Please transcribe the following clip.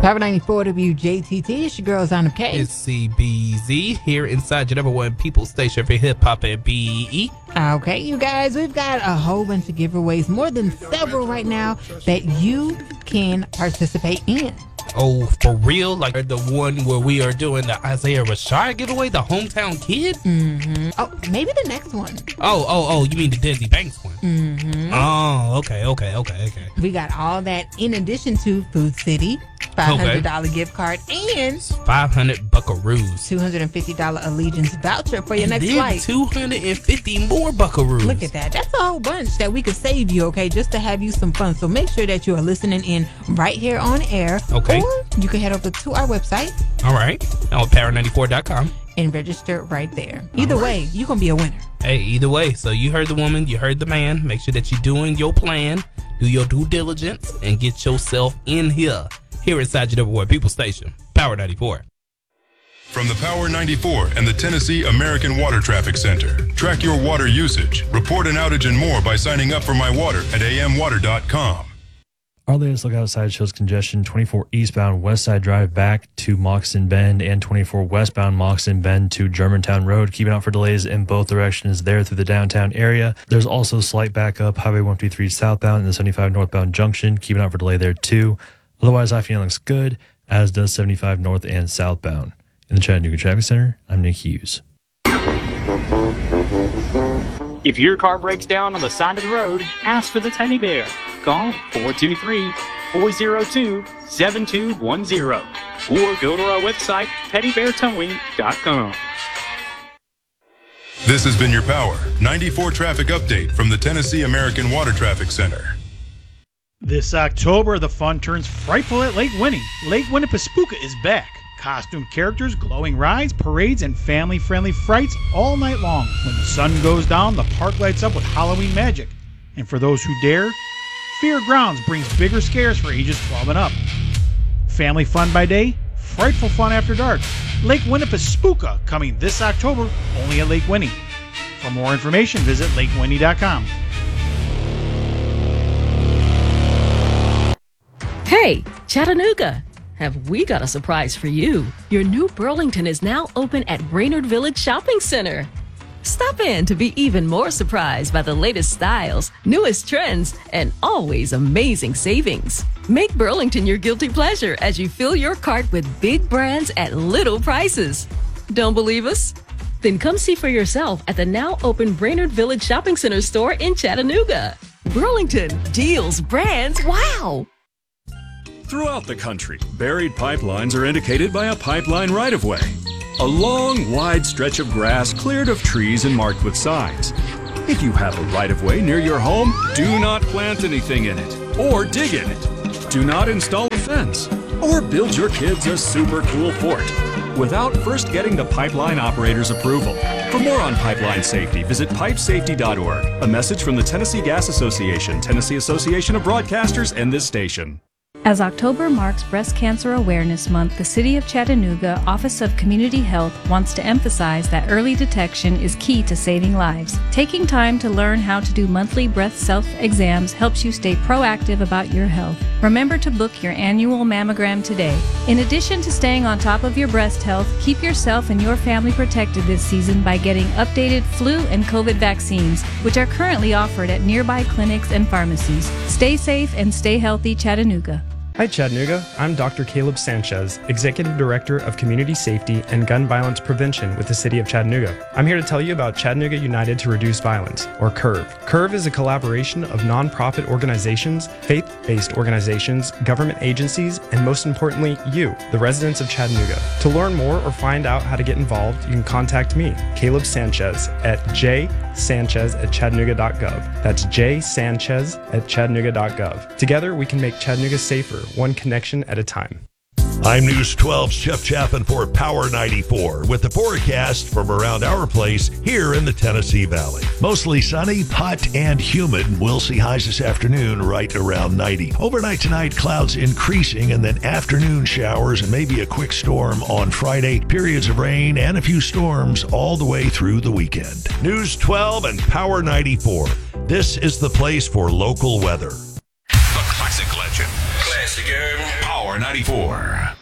Power 94 WJTT. It's your girls on the K. It's CBZ here inside your number one people station for hip hop and BE. Okay, you guys, we've got a whole bunch of giveaways, more than several right now, that you can participate in. Oh, for real? Like the one where we are doing the Isaiah Rashad giveaway, the hometown kid? Mm-hmm. Oh, maybe the next one. Oh, you mean the Desi Banks one? Mm-hmm. Oh, okay. We got all that in addition to Food City, $500 gift card, and 500 buckaroos. $250 Allegiance voucher for your next then flight. 250 more buckaroos. Look at that. That's a whole bunch that we could save you, okay, just to have you some fun. So make sure that you are listening in right here on air. Okay. Or you can head over to our website. All right. On power94.com. And register right there. Either way, you're going to be a winner. Hey, either way. So you heard the woman, you heard the man. Make sure that you're doing your plan, do your due diligence, and get yourself in here inside your number one people station, Power 94. From the Power 94 and the Tennessee American Water Traffic Center. Track your water usage, report an outage and more by signing up for My Water at amwater.com. Our latest look outside shows congestion 24 eastbound West Side Drive back to Moxon Bend and 24 westbound Moxon Bend to Germantown Road. Keeping out for delays in both directions there through the downtown area. There's also slight backup Highway 153 southbound and the 75 northbound junction. Keeping out for delay there too. Otherwise, I-15 looks good, as does 75 north and southbound. In the Chattanooga Traffic Center, I'm Nick Hughes. If your car breaks down on the side of the road, ask for the Teddy Bear. Call 423-402-7210 or go to our website, teddybeartowing.com. This has been your Power 94 traffic update from the Tennessee American Water Traffic Center. This October, the fun turns frightful at Lake Winnie. Lake Winnipesaukee is back. Costumed characters, glowing rides, parades, and family-friendly frights all night long. When the sun goes down, the park lights up with Halloween magic. And for those who dare, Fear Grounds brings bigger scares for ages 12 and up. Family fun by day, frightful fun after dark. Lake Winnipesaukee coming this October only at Lake Winnie. For more information, visit lakewinnie.com. Hey, Chattanooga! Have we got a surprise for you? Your new Burlington is now open at Brainerd Village Shopping Center. Stop in to be even more surprised by the latest styles, newest trends, and always amazing savings. Make Burlington your guilty pleasure as you fill your cart with big brands at little prices. Don't believe us? Then come see for yourself at the now open Brainerd Village Shopping Center store in Chattanooga. Burlington, deals, brands, wow! Throughout the country, buried pipelines are indicated by a pipeline right-of-way. A long, wide stretch of grass cleared of trees and marked with signs. If you have a right-of-way near your home, do not plant anything in it or dig in it. Do not install a fence or build your kids a super cool fort without first getting the pipeline operator's approval. For more on pipeline safety, visit pipesafety.org. A message from the Tennessee Gas Association, Tennessee Association of Broadcasters, and this station. As October marks Breast Cancer Awareness Month, the City of Chattanooga Office of Community Health wants to emphasize that early detection is key to saving lives. Taking time to learn how to do monthly breast self-exams helps you stay proactive about your health. Remember to book your annual mammogram today. In addition to staying on top of your breast health, keep yourself and your family protected this season by getting updated flu and COVID vaccines, which are currently offered at nearby clinics and pharmacies. Stay safe and stay healthy, Chattanooga. Hi Chattanooga, I'm Dr. Caleb Sanchez, Executive Director of Community Safety and Gun Violence Prevention with the City of Chattanooga. I'm here to tell you about Chattanooga United to Reduce Violence, or CURV. CURV is a collaboration of nonprofit organizations, faith-based organizations, government agencies, and most importantly, you, the residents of Chattanooga. To learn more or find out how to get involved, you can contact me, Caleb Sanchez, at jsanchez@chattanooga.gov. That's jsanchez@chattanooga.gov. Together, we can make Chattanooga safer, one connection at a time. I'm News 12's Jeff Chaffin for Power 94 with the forecast from around our place here in the Tennessee Valley. Mostly sunny, hot, and humid. We'll see highs this afternoon right around 90. Overnight tonight, clouds increasing and then afternoon showers and maybe a quick storm on Friday. Periods of rain and a few storms all the way through the weekend. News 12 and Power 94. This is the place for local weather. The classic legend. Classic Power Power 94.